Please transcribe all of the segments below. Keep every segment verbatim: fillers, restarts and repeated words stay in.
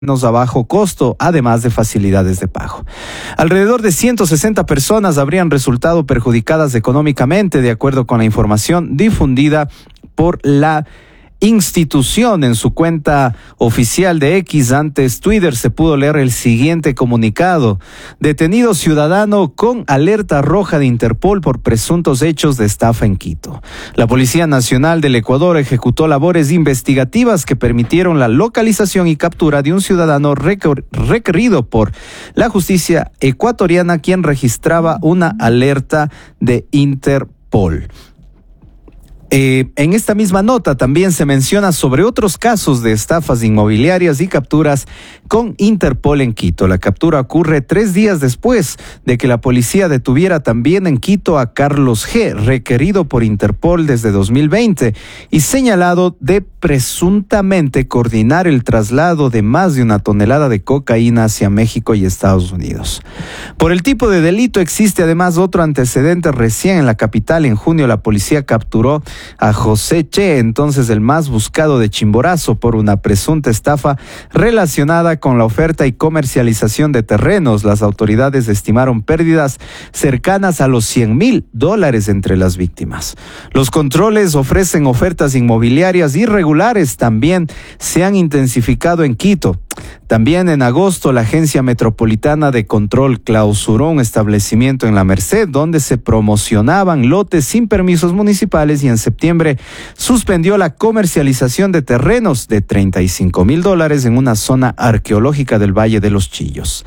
a bajo costo, además de facilidades de pago. Alrededor de ciento sesenta personas habrían resultado perjudicadas económicamente, de acuerdo con la información difundida por la institución en su cuenta oficial de X. Antes Twitter se pudo leer el siguiente comunicado: detenido ciudadano con alerta roja de Interpol por presuntos hechos de estafa en Quito. La Policía Nacional del Ecuador ejecutó labores investigativas que permitieron la localización y captura de un ciudadano requerido por la justicia ecuatoriana, quien registraba una alerta de Interpol. Eh, en esta misma nota también se menciona sobre otros casos de estafas inmobiliarias y capturas con Interpol en Quito. La captura ocurre tres días después de que la policía detuviera también en Quito a Carlos G., requerido por Interpol desde dos mil veinte y señalado de presuntamente coordinar el traslado de más de una tonelada de cocaína hacia México y Estados Unidos. Por el tipo de delito existe además otro antecedente. Recién en la capital, en junio, la policía capturó a José Che, entonces el más buscado de Chimborazo, por una presunta estafa relacionada con la oferta y comercialización de terrenos. Las autoridades estimaron pérdidas cercanas a los cien mil dólares entre las víctimas. Los controles ofrecen ofertas inmobiliarias irregulares también se han intensificado en Quito. También en agosto, la Agencia Metropolitana de Control clausuró un establecimiento en La Merced donde se promocionaban lotes sin permisos municipales, y en septiembre suspendió la comercialización de terrenos de treinta y cinco mil dólares en una zona arqueológica del Valle de los Chillos.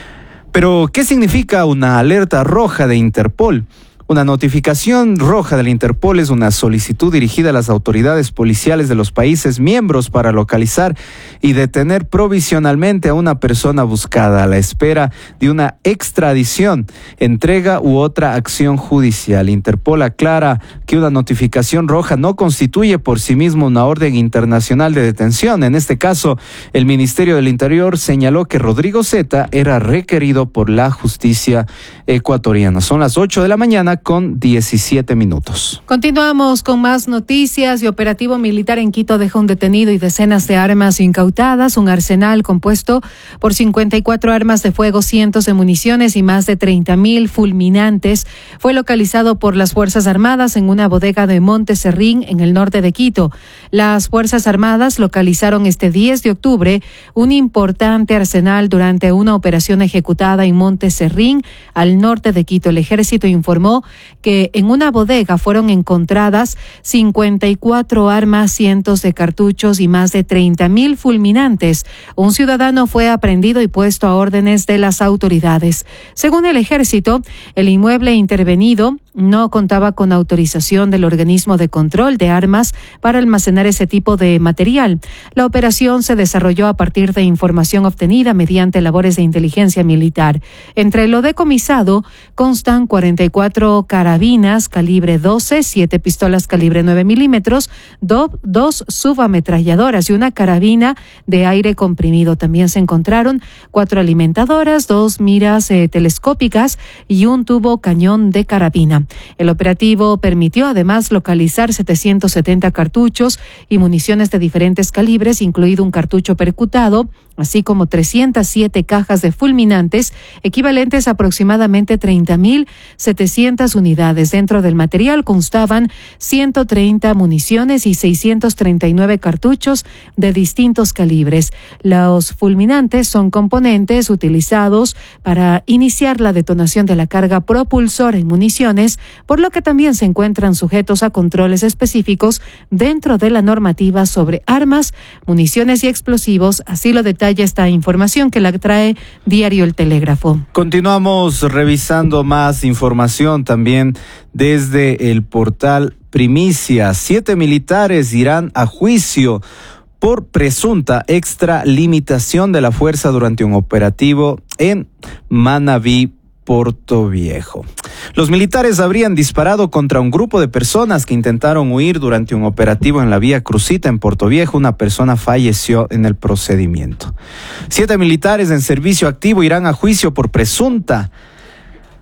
Pero, ¿qué significa una alerta roja de Interpol? Una notificación roja del Interpol es una solicitud dirigida a las autoridades policiales de los países miembros para localizar y detener provisionalmente a una persona buscada a la espera de una extradición, entrega u otra acción judicial. Interpol aclara que una notificación roja no constituye por sí mismo una orden internacional de detención. En este caso, el Ministerio del Interior señaló que Rodrigo Zeta era requerido por la justicia ecuatoriana. Son las ocho de la mañana con diecisiete minutos. Continuamos con más noticias. Y operativo militar en Quito deja un detenido y decenas de armas incautadas. Un arsenal compuesto por cincuenta y cuatro armas de fuego, cientos de municiones y más de treinta mil fulminantes fue localizado por las Fuerzas Armadas en una bodega de Monte Serrín, en el norte de Quito. Las Fuerzas Armadas localizaron este diez de octubre un importante arsenal durante una operación ejecutada en Monte Serrín, al norte de Quito. El ejército informó que en una bodega fueron encontradas cincuenta y cuatro armas, cientos de cartuchos y más de treinta mil fulminantes. Un ciudadano fue aprehendido y puesto a órdenes de las autoridades. Según el ejército, el inmueble intervenido no contaba con autorización del organismo de control de armas para almacenar ese tipo de material. La operación se desarrolló a partir de información obtenida mediante labores de inteligencia militar. Entre lo decomisado constan cuarenta y cuatro carabinas calibre doce, siete pistolas calibre nueve milímetros, do, dos subametralladoras y una carabina de aire comprimido. También se encontraron cuatro alimentadoras, dos miras eh, telescópicas y un tubo cañón de carabina. El operativo permitió además localizar setecientos setenta cartuchos y municiones de diferentes calibres, incluido un cartucho percutado, así como trescientas siete cajas de fulminantes, equivalentes a aproximadamente treinta mil setecientas unidades. Dentro del material constaban ciento treinta municiones y seiscientos treinta y nueve cartuchos de distintos calibres. Los fulminantes son componentes utilizados para iniciar la detonación de la carga propulsora en municiones, por lo que también se encuentran sujetos a controles específicos dentro de la normativa sobre armas, municiones y explosivos. Así lo detalla esta información que la trae Diario El Telégrafo. Continuamos revisando más información también desde el portal Primicia. Siete militares irán a juicio por presunta extralimitación de la fuerza durante un operativo en Manabí, Portoviejo. Los militares habrían disparado contra un grupo de personas que intentaron huir durante un operativo en la vía Crucita en Portoviejo. Una persona falleció en el procedimiento. Siete militares en servicio activo irán a juicio por presunta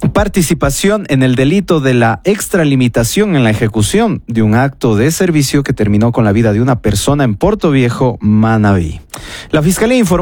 participación en el delito de la extralimitación en la ejecución de un acto de servicio que terminó con la vida de una persona en Puerto Viejo, Manabí. La Fiscalía informó